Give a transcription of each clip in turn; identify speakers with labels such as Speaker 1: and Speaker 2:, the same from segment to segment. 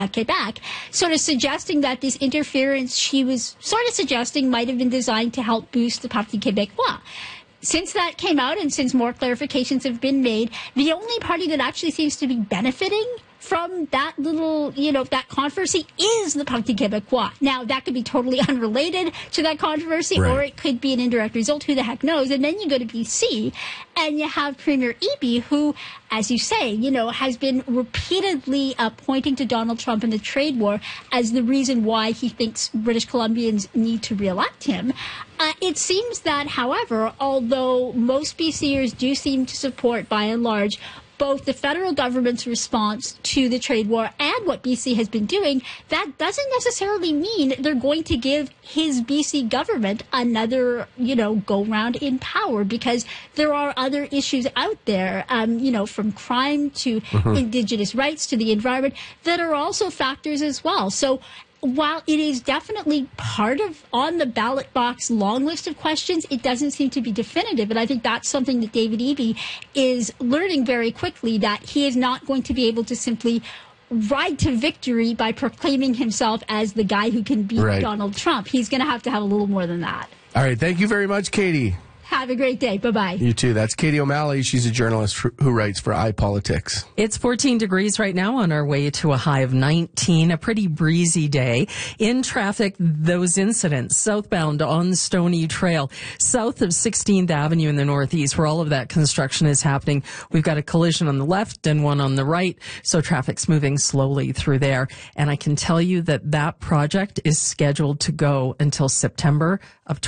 Speaker 1: Quebec, sort of suggesting that this interference she was sort of suggesting might have been designed to help boost the Parti Québécois. Since that came out and since more clarifications have been made, the only party that actually seems to be benefiting from that little, that controversy is the Parti Québécois. Now, that could be totally unrelated to that controversy,
Speaker 2: right,
Speaker 1: or it could be an indirect result. Who the heck knows? And then you go to BC, and you have Premier Eby, who, as you say, has been repeatedly pointing to Donald Trump and the trade war as the reason why he thinks British Columbians need to re-elect him. It seems that, however, although most BCers do seem to support, by and large, both the federal government's response to the trade war and what BC has been doing, that doesn't necessarily mean they're going to give his BC government another, go-round in power, because there are other issues out there, from crime to Indigenous rights to the environment, that are also factors as well. So while it is definitely part of on the ballot box long list of questions, it doesn't seem to be definitive. And I think that's something that David Eby is learning very quickly, that he is not going to be able to simply ride to victory by proclaiming himself as the guy who can beat Donald Trump. He's going to have a little more than that.
Speaker 2: All right. Thank you very much, Katie.
Speaker 1: Have a great day. Bye-bye.
Speaker 2: You too. That's Katie O'Malley. She's a journalist who writes for iPolitics.
Speaker 3: It's 14 degrees right now, on our way to a high of 19. A pretty breezy day. In traffic, those incidents southbound on Stony Trail, south of 16th Avenue in the northeast, where all of that construction is happening. We've got a collision on the left and one on the right, so traffic's moving slowly through there. And I can tell you that project is scheduled to go until September of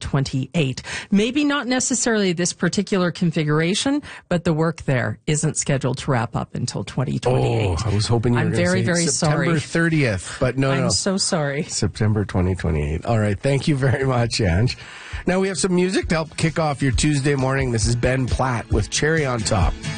Speaker 3: 2028. Maybe not necessarily this particular configuration, but the work there isn't scheduled to wrap up until 2028.
Speaker 2: Oh, I was hoping you were going to say
Speaker 3: very
Speaker 2: September
Speaker 3: sorry.
Speaker 2: 30th, but no.
Speaker 3: I'm so sorry.
Speaker 2: September 2028. All right. Thank you very much, Ange. Now we have some music to help kick off your Tuesday morning. This is Ben Platt with Cherry on Top.